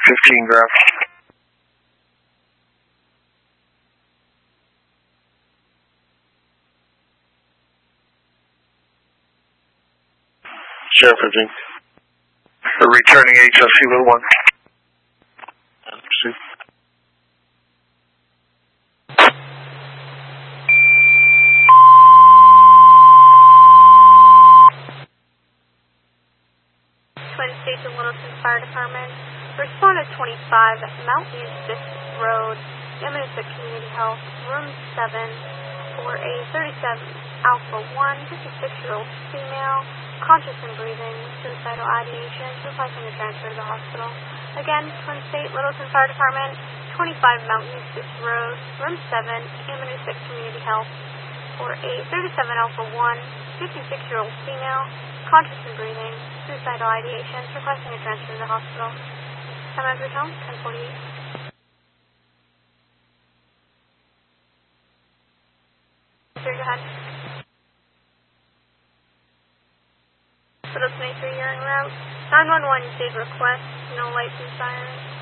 15 graph. Sheriff 15. The returning HFC little one. See. Twin Station Littleton Fire Department. Respond to 25 Mount Eustis Road, Immanuset Community Health, Room 7, for a 37 Alpha 1, 56-year-old female, conscious and breathing, suicidal ideation, requesting a transfer to the hospital. Again, Twin State Littleton Fire Department, 25 Mount Eustis Road, Room 7, Immanuset Community Health, for a 37 Alpha 1, 56-year-old female, conscious and breathing, suicidal ideation, requesting a transfer to the hospital. MS Hotel, 1048. Sir, go ahead. Littleton A3, you're en route. 911, you saved request, no lights and sirens.